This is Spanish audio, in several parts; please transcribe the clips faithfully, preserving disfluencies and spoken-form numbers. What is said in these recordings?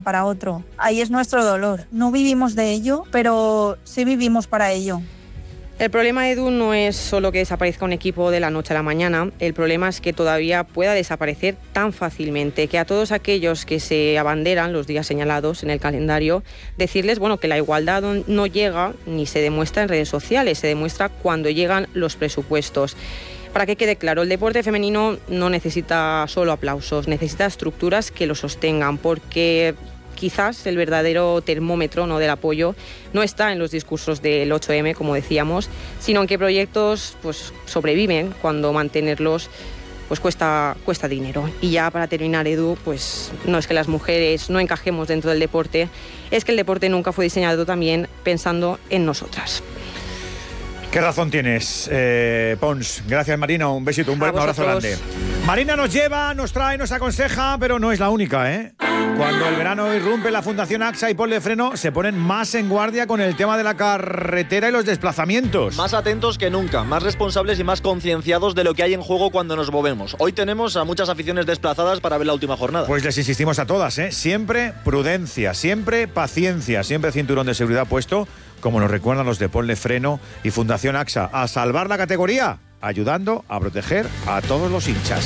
para otro. Ahí es nuestro dolor. No vivimos de ello, pero sí vivimos para ello. El problema, Edu, no es solo que desaparezca un equipo de la noche a la mañana, el problema es que todavía pueda desaparecer tan fácilmente, que a todos aquellos que se abanderan los días señalados en el calendario, decirles bueno, que la igualdad no llega ni se demuestra en redes sociales, se demuestra cuando llegan los presupuestos. Para que quede claro, el deporte femenino no necesita solo aplausos, necesita estructuras que lo sostengan, porque quizás el verdadero termómetro, ¿no?, del apoyo no está en los discursos del ocho eme, como decíamos, sino en qué proyectos pues, sobreviven cuando mantenerlos pues, cuesta, cuesta dinero. Y ya para terminar, Edu, pues no es que las mujeres no encajemos dentro del deporte, es que el deporte nunca fue diseñado también pensando en nosotras. Qué razón tienes, eh, Pons. Gracias, Marina. Un besito, un buen abrazo grande. Marina nos lleva, nos trae, nos aconseja, pero no es la única, ¿eh? Cuando el verano irrumpe, la Fundación AXA y Ponle Freno se ponen más en guardia con el tema de la carretera y los desplazamientos. Más atentos que nunca, más responsables y más concienciados de lo que hay en juego cuando nos movemos. Hoy tenemos a muchas aficiones desplazadas para ver la última jornada. Pues les insistimos a todas, ¿eh? Siempre prudencia, siempre paciencia, siempre cinturón de seguridad puesto, como nos recuerdan los de Ponle Freno y Fundación AXA, a salvar la categoría, ayudando a proteger a todos los hinchas.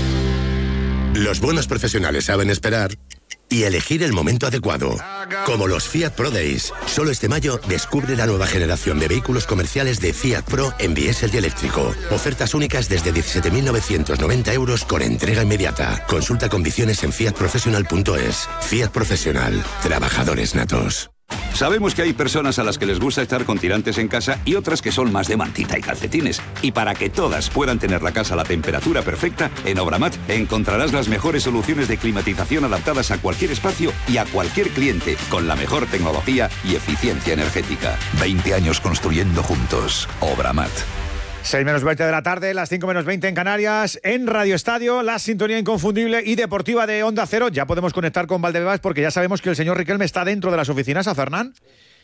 Los buenos profesionales saben esperar y elegir el momento adecuado. Como los Fiat Pro Days. Solo este mayo descubre la nueva generación de vehículos comerciales de Fiat Pro en diésel y eléctrico. Ofertas únicas desde diecisiete mil novecientos noventa euros con entrega inmediata. Consulta condiciones en fiat professional punto es. Fiat Profesional. Trabajadores natos. Sabemos que hay personas a las que les gusta estar con tirantes en casa y otras que son más de mantita y calcetines. Y para que todas puedan tener la casa a la temperatura perfecta, en Obramat encontrarás las mejores soluciones de climatización adaptadas a cualquier espacio y a cualquier cliente, con la mejor tecnología y eficiencia energética. veinte años construyendo juntos. Obramat. seis menos veinte de la tarde, las cinco menos veinte en Canarias, en Radio Estadio, la sintonía inconfundible y deportiva de Onda Cero. Ya podemos conectar con Valdebebas porque ya sabemos que el señor Riquelme está dentro de las oficinas. ¿A Fernán?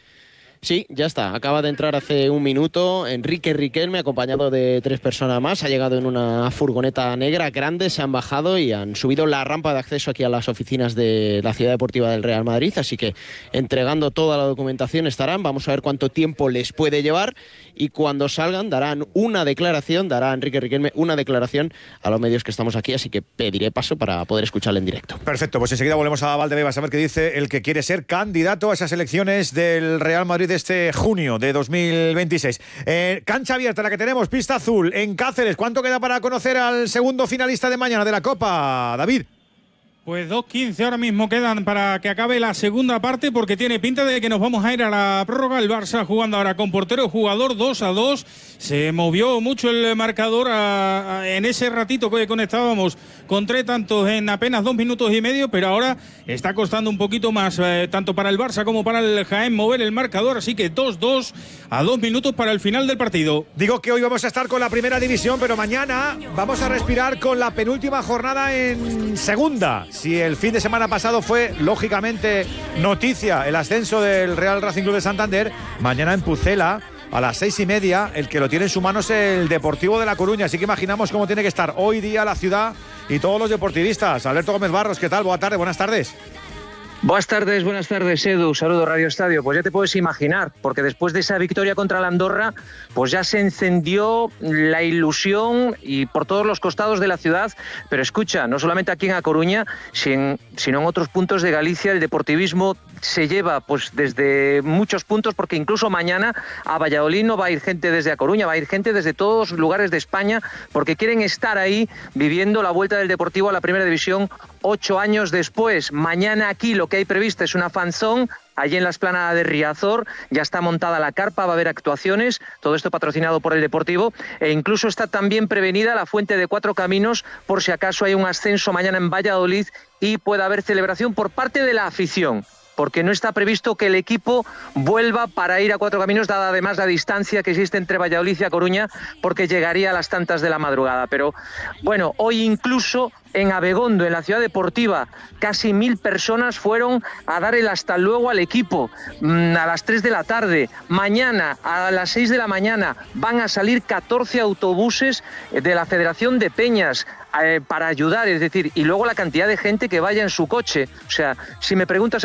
Sí, ya está. Acaba de entrar hace un minuto Enrique Riquelme, acompañado de tres personas más. Ha llegado en una furgoneta negra grande, se han bajado y han subido la rampa de acceso aquí a las oficinas de la Ciudad Deportiva del Real Madrid. Así que entregando toda la documentación estarán. Vamos a ver cuánto tiempo les puede llevar y cuando salgan darán una declaración, dará Enrique Riquelme una declaración a los medios que estamos aquí. Así que pediré paso para poder escucharle en directo. Perfecto, pues enseguida volvemos a Valdebebas a ver qué dice el que quiere ser candidato a esas elecciones del Real Madrid de este junio de dos mil veintiséis. Eh, cancha abierta, la que tenemos, pista azul, en Cáceres. ¿Cuánto queda para conocer al segundo finalista de mañana de la Copa, David? Pues dos quince ahora mismo quedan para que acabe la segunda parte, porque tiene pinta de que nos vamos a ir a la prórroga. El Barça jugando ahora con portero jugador, dos a dos. Se movió mucho el marcador a, a, en ese ratito que conectábamos con tres tantos en apenas dos minutos y medio, pero ahora está costando un poquito más, eh, tanto para el Barça como para el Jaén, mover el marcador. Así que dos dos a dos minutos para el final del partido. Digo que hoy vamos a estar con la primera división, pero mañana vamos a respirar con la penúltima jornada en segunda. Si el fin de semana pasado fue, lógicamente, noticia el ascenso del Real Racing Club de Santander, mañana en Pucela, a las seis y media, el que lo tiene en su mano es el Deportivo de La Coruña. Así que imaginamos cómo tiene que estar hoy día la ciudad y todos los deportivistas. Alberto Gómez Barros, ¿qué tal? Buenas tardes, buenas tardes. Buenas tardes, buenas tardes, Edu. Saludo Radio Estadio. Pues ya te puedes imaginar, porque después de esa victoria contra la Andorra, pues ya se encendió la ilusión y por todos los costados de la ciudad. Pero escucha, no solamente aquí en A Coruña, sino en otros puntos de Galicia, el deportivismo se lleva pues desde muchos puntos, porque incluso mañana a Valladolid no va a ir gente desde A Coruña, va a ir gente desde todos los lugares de España, porque quieren estar ahí viviendo la vuelta del Deportivo a la Primera División ocho años después. Mañana aquí lo que hay previsto es una fanzone allí en la explanada de Riazor. Ya está montada la carpa, va a haber actuaciones, todo esto patrocinado por el Deportivo, e incluso está también prevenida la Fuente de Cuatro Caminos por si acaso hay un ascenso mañana en Valladolid y pueda haber celebración por parte de la afición, porque no está previsto que el equipo vuelva para ir a Cuatro Caminos, dada además la distancia que existe entre Valladolid y A Coruña, porque llegaría a las tantas de la madrugada. Pero bueno, hoy incluso en Abegondo, en la ciudad deportiva, casi mil personas fueron a dar el hasta luego al equipo a las tres de la tarde. Mañana a las seis de la mañana van a salir catorce autobuses de la Federación de Peñas eh, para ayudar, es decir, y luego la cantidad de gente que vaya en su coche. O sea, si me preguntas